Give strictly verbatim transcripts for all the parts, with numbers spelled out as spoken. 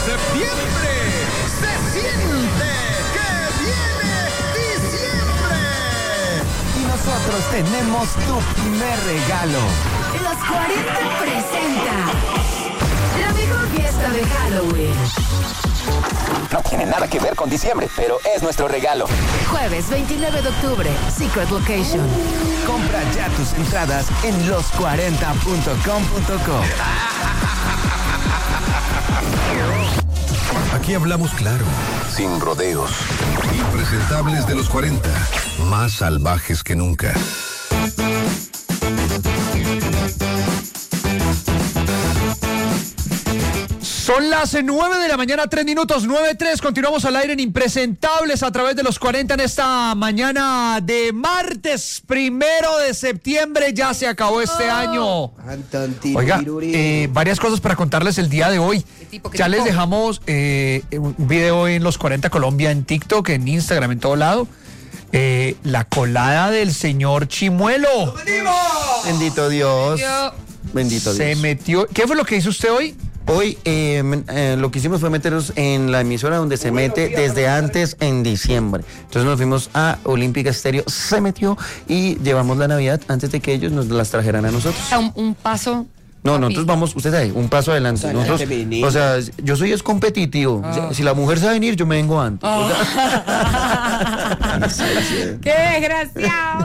septiembre. Se siente que viene diciembre. Y nosotros tenemos tu primer regalo. Los cuarenta presenta la mejor fiesta de Halloween. No tiene nada que ver con diciembre, pero es nuestro regalo. Jueves veintinueve de octubre, Secret Location. Compra ya tus entradas en los cuarenta punto com punto co. Aquí hablamos claro, Sin rodeos. impresentables de los cuarenta, más salvajes que nunca. Son las nueve de la mañana, tres minutos, nueve tres. Continuamos al aire en Impresentables a través de los cuarenta en esta mañana de martes primero de septiembre. Ya se acabó este Oh. año. Oiga, eh, varias cosas para contarles el día de hoy. tipo, qué Ya tipo? les dejamos eh, un video en los cuarenta Colombia, en TikTok, en Instagram, en todo lado. Eh, la colada del señor Chimuelo. Bendito Dios. Yo- Bendito Se Dios. metió. ¿Qué fue lo que hizo usted hoy? Hoy eh, eh, lo que hicimos fue meternos en la emisora donde se mete desde antes en diciembre. Entonces nos fuimos a Olímpica Estéreo, se metió y llevamos la Navidad antes de que ellos nos las trajeran a nosotros. O sea, un, un paso. No, papi. nosotros vamos, usted sabe, un paso adelante. Nosotros, o sea, yo soy es competitivo. Si, si la mujer sabe venir, yo me vengo antes. O sea, ¡Qué desgraciado!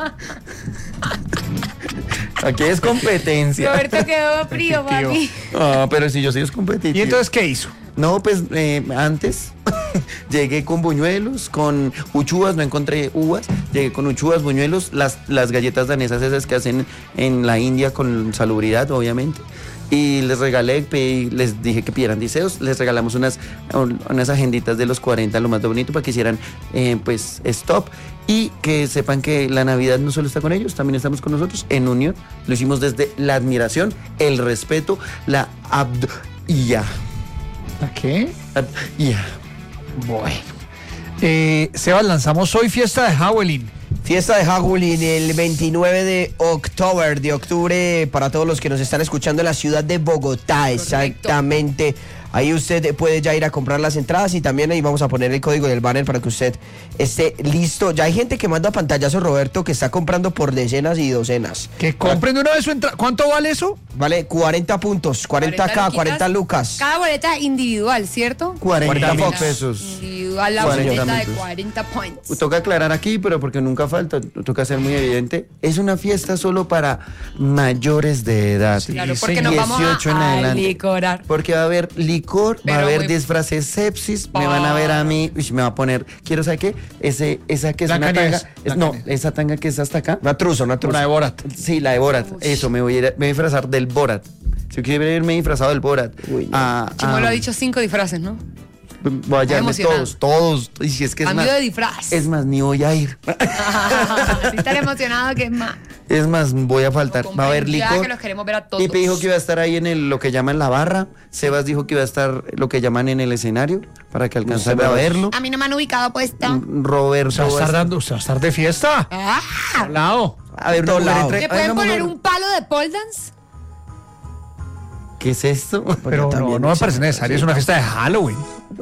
aquí es competencia. Roberto quedó frío, papi. Ah, pero si yo soy es competitivo. ¿Y entonces qué hizo? No, pues eh, antes llegué con buñuelos, con uchuvas, no encontré uvas, llegué con uchuvas, buñuelos, las, las galletas danesas esas que hacen en la India con salubridad, obviamente. Y les regalé, pedí, les dije que pidieran deseos, les regalamos unas, unas agenditas de los cuarenta, lo más de bonito, para que hicieran eh, pues stop y que sepan que la Navidad no solo está con ellos, también estamos con nosotros en unión. Lo hicimos desde la admiración, el respeto, la abd... y ya. ¿A qué? Ya. Bueno. Eh, Sebas, lanzamos hoy fiesta de Halloween. Fiesta de Halloween el veintinueve de octubre, de octubre, para todos los que nos están escuchando en la ciudad de Bogotá, exactamente. Ahí usted puede ya ir a comprar las entradas y también ahí vamos a poner el código del banner para que usted esté listo. Ya hay gente que manda pantallazos, Roberto, que está comprando por decenas y docenas. Que compren de una vez su entrada. ¿Cuánto vale eso? Vale cuarenta puntos, cuarenta K, cuarenta lucas. Cada boleta individual, ¿cierto? cuarenta Fox. pesos. Individual, la cuarenta boleta de minutos. cuarenta points. Toca aclarar aquí, pero porque nunca falta, toca ser muy evidente. Es una fiesta solo para mayores de edad. Claro, porque nos vamos dieciocho en a, a adelante. licorar. Porque va a haber licor, Pero va a haber muy- disfraces sepsis, me van a ver a mí, uy, me va a poner, quiero saber qué, ese, esa que es una Blancanieves, tanga, es- no, Blancanieves. esa tanga que es hasta acá. Una truza, una truza. Una de Borat. Sí, la de Borat, eso, me voy a, ir a- me voy a disfrazar del Borat. Si quiero irme disfrazado del Borat. Uy, no. a- Chimuelo a- ha dicho cinco disfraces, ¿no? Voy a llevarme emocionado. todos, todos. Y si es que es Cambio más, de disfraz. es más, ni voy a ir. Sí, tan emocionado que es más. Es más, voy a faltar. Va a haber Compren ya, licor. que los queremos ver a todos. Pipe dijo que iba a estar ahí en el, lo que llaman la barra. Sebas dijo que iba a estar lo que llaman en el escenario para que alcanzara a verlo. A mí no me han ubicado puesta. Roberto. ¿Se va a va a estar estar- dando, se va a estar de fiesta? Ah, Al lado. A ver, una todo mujer lado. entre- ¿Le hay pueden una poner mujer- un palo de pole dance? ¿Qué es esto? Pero no, también, no me sí, parece necesario, es una fiesta de Halloween.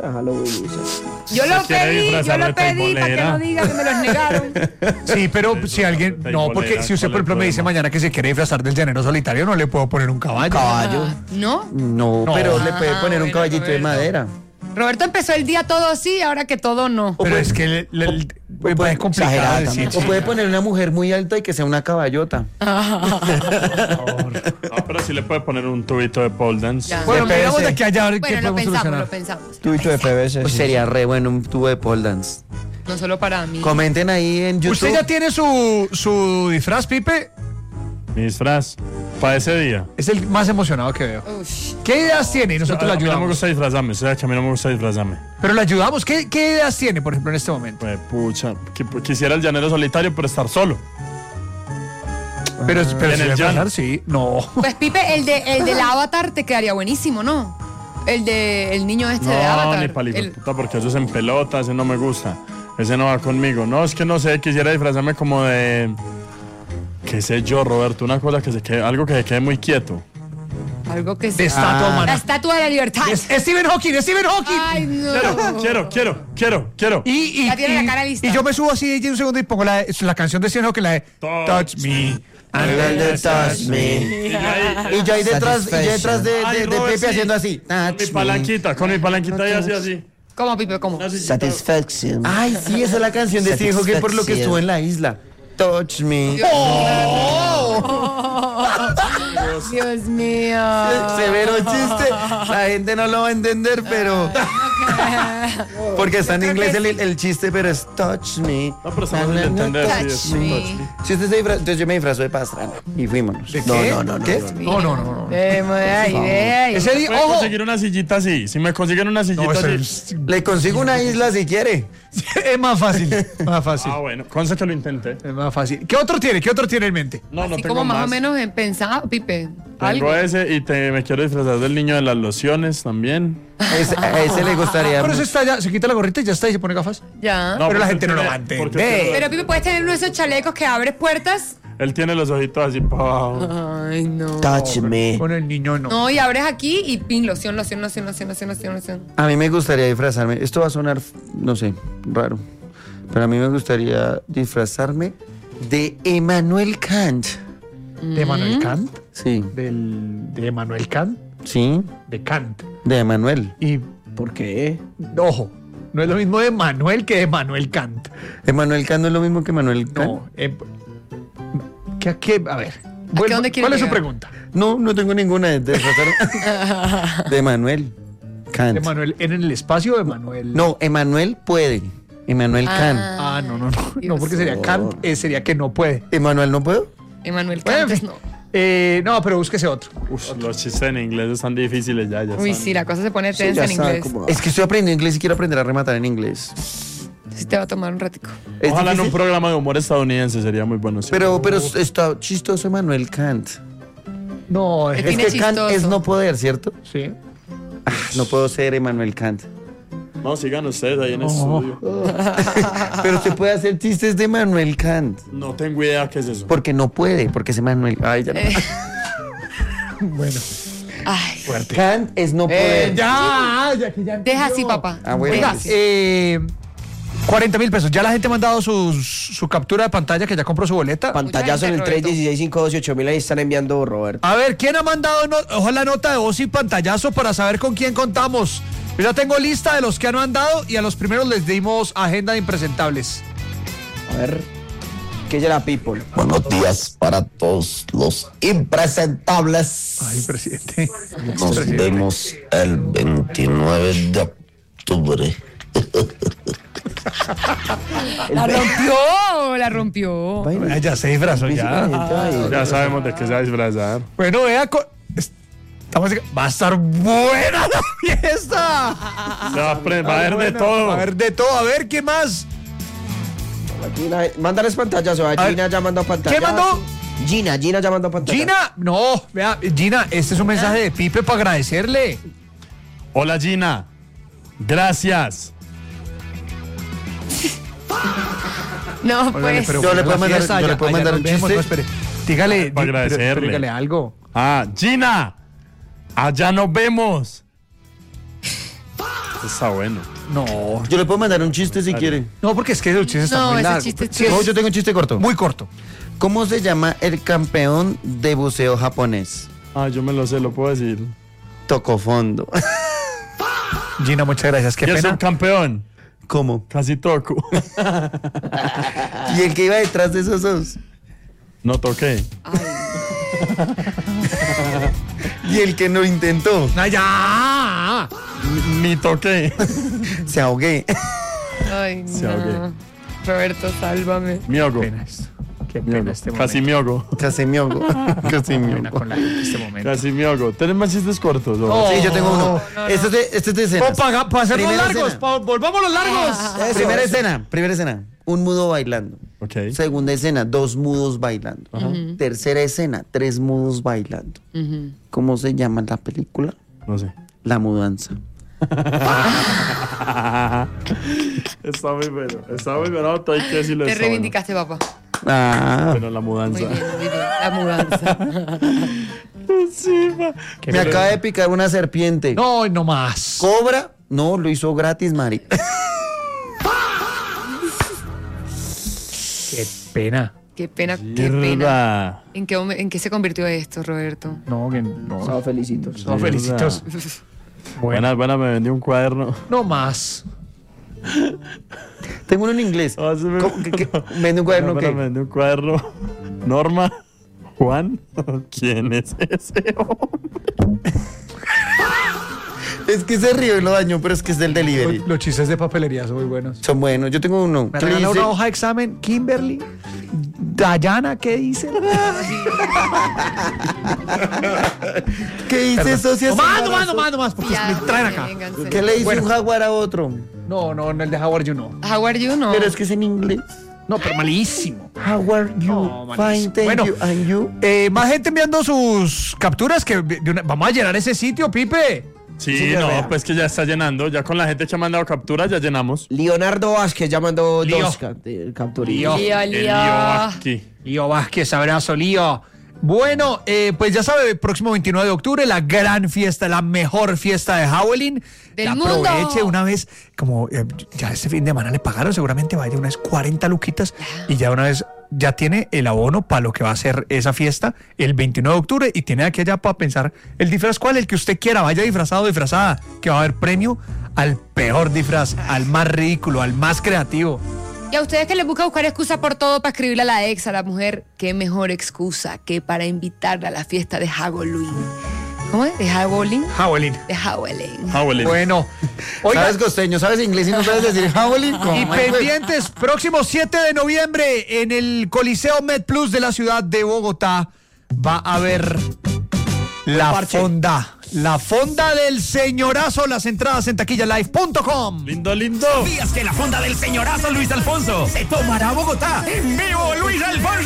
Yo lo quiere pedí, yo disfrazar lo de pedí para que peibolera. no diga que me los negaron. Sí, pero si alguien. No, porque si usted, por ejemplo, me dice mañana que se quiere disfrazar del llanero solitario, no le puedo poner un caballo. Caballo. Ah, ¿No? No, No. pero le puede Ah, poner un bueno, caballito de Roberto. madera. Roberto empezó el día todo así, ahora que todo no. Pero es que le, le- le- es puede- complicado exagerada decir. O puede poner una mujer muy alta y que sea una caballota. No, pero sí le puede poner un tubito de pole dance. Ya. Bueno, De miramos P V C. de aquí a allá a ver qué Bueno, lo podemos pensamos, solucionar. lo pensamos. Tubito de P V C. Pues sí, sería re bueno un tubo de pole dance. No solo para mí. Comenten ahí en YouTube. ¿Usted ya tiene su, su disfraz, Pipe? Mi disfraz. Para ese día. Es el más emocionado que veo. Ush. ¿Qué ideas tiene? Y nosotros le a mí no me ayudamos. gusta disfrazarme. O sea, que a mí no me gusta disfrazarme. Pero le ayudamos. ¿Qué, qué ideas tiene, por ejemplo, en este momento? Pues, pucha. qui- Quisiera el llanero solitario, pero estar solo. Pero, pero en si el le llano. pasar, sí. No. Pues Pipe, el de el del Avatar te quedaría buenísimo, ¿no? El de el niño este de No, Avatar. ni palico, El- puta, porque eso es en pelota, ese no me gusta. Ese no va conmigo. No, es que no sé, quisiera disfrazarme como de... ¿Qué sé yo, Roberto? Una cosa que se quede, algo que se quede muy quieto. Algo que De sea. estatua La humana. estatua de la libertad. Es Stephen Hawking, Stephen Hawking. Ay, no. Quiero, quiero, quiero, quiero, quiero. Y, y, Ya tiene y- la cara lista. y yo me subo así de un segundo y pongo la, la canción de Stephen Hawking, la de Touch Me. And then they touch me. Y yo ahí, Y yo ahí detrás, y yo detrás de, Ay, de- de Robert, Pepe sí. haciendo así. con Touch mi me. palanquita, con mi palanquita y así, así. ¿Cómo, Pipe? ¿Cómo? Una sillita. Satisfaction. Ay, sí, esa es la canción de Stephen Hawking por lo que Satisfacción. estuvo en la isla. Touch me. Dios mío. Severo chiste. La gente no lo va a entender, pero. Porque está en Yo creo inglés que el, el chiste, pero es touch me. No, pero estamos de entender, sí, es Touch un me. touch me. Si usted se disfra- entonces yo me disfrazo de pastrana y fuímonos. ¿De No, qué? no, no, no. ¿Qué? no. No, no, no, no. Vemos de ahí, de ahí. Ese día, ¿Puedes ojo. conseguir una sillita así? Si me consiguen una sillita No, eso así. es, Le consigo una isla si quiere. es más fácil. Más fácil. Ah, bueno, conste que lo intenté. Es más fácil. ¿Qué otro tiene? ¿Qué otro tiene en mente? No, no Así tengo como más, más. o menos en pensado, Pipe. Tengo Algo. ese y te, me quiero disfrazar del niño de las lociones también. A ese, a ese le gustaría. Pero eso está ya, se quita la gorrita y ya está y se pone gafas. Ya. No, Pero la porque gente no lo tiene- va a entender. porque tiene- Pero Pipe, puedes tener uno de esos chalecos que abres puertas. Él tiene los ojitos así pa' abajo. Ay, no. Touch me. Con el niño no. No, y abres aquí y pin, loción, loción, loción, loción, loción, loción, loción. A mí me gustaría disfrazarme. Esto va a sonar, no sé, raro. Pero a mí me gustaría disfrazarme de Emmanuel Kant. ¿De Manuel Kant? Sí, Del, de Manuel Kant. sí, De Kant. de Emmanuel. Y, ¿Por qué? ojo, no es lo mismo de Manuel que de Manuel Kant. Emmanuel Kant no es lo mismo que Emmanuel Kant. No. eh, ¿qué, qué? A ver. vuelvo- dónde quiere ¿Cuál es su llegar? pregunta? No, no tengo ninguna de disfrazarme. De Emmanuel Kant. ¿De Manuel en el espacio o de Manuel? No, Emmanuel puede. Emmanuel Kant. Ah, no, no, no. No, Dios. porque sería Kant, eh, sería que no puede. ¿Emmanuel no puedo? Emanuel Bueno, en Cantes, fin. no. Eh, no, pero búsquese otro. Uf, los chistes en inglés están difíciles ya, ya Uy, están. sí, la cosa se pone Sí, tensa ya en sabe inglés. cómo va. Es que estoy aprendiendo inglés y quiero aprender a rematar en inglés. Sí, te va a tomar un ratico. ¿Es Ojalá en un difícil? programa de humor estadounidense sería muy bueno. sí. Pero, pero está chistoso Emmanuel Kant. No, Es es, Es Tiene que Kant chistoso. es no poder, ¿cierto? sí. Ah, no puedo ser Emmanuel Kant. No, sigan ustedes ahí en el estudio. Pero usted puede hacer chistes de Emmanuel Kant. No tengo idea qué es eso. Porque no puede, porque es Emmanuel. Ay, ya no. Eh, Bueno, ay, fuerte. Kant es no poder. Eh, ya, ya que ya. deja así, papá. Ah, bueno. Deja Oiga, así. eh, cuarenta mil pesos. Ya la gente ha mandado sus- su captura de pantalla que ya compró su boleta. Pantallazo en el gente, tres Roberto. uno seis cinco dos ocho mil. Ahí están enviando, Roberto. A ver, ¿quién ha mandado no- ojalá nota de voz y pantallazo para saber con quién contamos? Yo ya tengo lista de los que han mandado y a los primeros les dimos agenda de impresentables. A ver. ¿Qué es la people? Buenos días para todos los impresentables. Ay, presidente. Nos vemos el veintinueve de octubre. La rompió, la rompió. Ah, ya se disfrazó ya. Ya sabemos de qué se va a disfrazar. Bueno, vea. co- estamos- Va a estar buena la fiesta. Se va a, pre- va a haber de Buena, todo. Va a haber de todo. A ver, ¿qué más? Gina, mándales pantallazo. A A ver, Gina ya mandó pantallazo. ¿qué mandó? Gina, Gina ya mandó pantallazo. Gina, no, vea, Gina, este es un mensaje de Pipe para agradecerle. Hola Gina. Gracias. No, Óigale, pues. pero Yo le la puedo mandar- fiesta, yo le allá- puedo allá mandar nos un vemos, chiste. no, espere. Dígale, Para di- pero- agradecerle. pero dígale algo. Ah, Gina. Allá nos vemos. Está bueno. No, Yo le puedo mandar un chiste si quiere. no, porque es que el chiste está No, muy ese largo. chiste es Sí, es No, yo tengo un chiste corto. muy corto. ¿Cómo se llama el campeón de buceo japonés? Ah, yo me lo sé, lo puedo decir. Tocó fondo. Gina, muchas gracias. Qué Yo soy pena. un campeón. ¿Cómo? Casi toco. ¿Y el que iba detrás de esos dos? No toqué. ¿Y el que no intentó? Ah, ya. Ni, ni toqué. Se ahogué. Ay, Se no. ahogué. Roberto, sálvame. Miogo. Qué pena esto. Qué pena Miogo. este Casi momento. miogo. Casi me ahogo. Casi Qué me pena ahogo. con la gente este momento. Casi miogo. ¿Tienes más chistes cortos? o? No. Sí, yo tengo uno. No, Este es de, este es de escenas. Para hacerlos Primera largos, escena. pa- volvamos los largos. Eso, Primera eso. escena, primera escena. Un mudo bailando. Ok. Segunda escena, dos mudos bailando. Tercera escena, tres mudos bailando. ¿Cómo se llama la película? No sé. La mudanza. Está muy bueno. Está muy bueno. Hay que decirlo. Te está reivindicaste, papá. Ah. Bueno. Bueno, la mudanza. Muy bien, muy bien. La mudanza. Sí, ma. Me acaba de picar una serpiente. No, no más. ¿Cobra? No, lo hizo gratis, Mari. Qué pena. Qué pena, qué pena. Mierda. ¿En qué, momen- ¿En qué se convirtió esto, Roberto? No, que no. No, felicitos. No, felicitos. Buenas, buenas, me vendí un cuaderno. No más. Tengo uno en inglés. Ah, sí, me- ¿Cómo? ¿Qué- qué? ¿Vende un cuaderno Buenas, qué? me vendí un cuaderno. Norma, Juan, ¿quién es ese hombre? Es que se rió y lo dañó, pero es que es del delivery. Los chistes de papelería son muy buenos. Son buenos. Yo tengo uno. Me ¿Qué le regala dice? una hoja de examen. Kimberly. Dayana, ¿qué dice? ¿Qué dice socia? No más, no más, no más, no más, porque Ya, me traen acá. vénganse. ¿Qué le dice Bueno. un jaguar a otro? No, no, no, el de Howard You no. How are you? No. Pero es que es en inglés. No, pero malísimo. How are you? No, malísimo. Fine, thank Bueno. you. And you? Eh, más gente enviando sus capturas que de una- vamos a llenar ese sitio, Pipe. Sí, Sí, no, vea. pues que ya está llenando. Ya con la gente que ha mandado capturas ya llenamos. Leonardo Vázquez ya mandó Lío. dos cap- eh, capturas. Lío. Lío, El lío. lío aquí. Lío Vázquez, abrazo, Lío. Bueno, eh, pues ya sabe, el próximo veintinueve de octubre, la gran fiesta, la mejor fiesta de Howling. ¡Del La mundo! aproveche una vez, como eh, ya este fin de semana le pagaron, seguramente vaya unas cuarenta luquitas y ya una vez ya tiene el abono para lo que va a ser esa fiesta el veintinueve de octubre y tiene aquí allá para pensar el disfraz, ¿cuál? El que usted quiera, vaya disfrazado o disfrazada, que va a haber premio al peor disfraz, al más ridículo, al más creativo. Y a ustedes que les busca buscar excusa por todo para escribirle a la ex, a la mujer, qué mejor excusa que para invitarla a la fiesta de Halloween. ¿Cómo es? ¿De Halloween? Howling. De Halloween. Howling. Bueno, oiga, ¿Sabes costeño? ¿Sabes inglés y no sabes decir javelin? y pendientes, próximo siete de noviembre en el Coliseo Med Plus de la ciudad de Bogotá va a haber la parche. fonda, la fonda del señorazo, las entradas en taquilla live punto com. Lindo, lindo. ¿Sabías que la fonda del señorazo Luis Alfonso se tomará a Bogotá? En vivo, Luis Alfonso.